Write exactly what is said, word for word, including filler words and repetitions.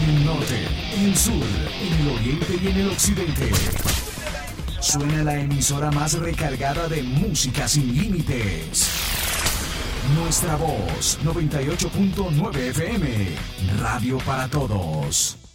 En el norte, en el sur, en el oriente y en el occidente. Suena la emisora más recargada de música sin límites. Nuestra voz, noventa y ocho punto nueve F M. Radio para todos.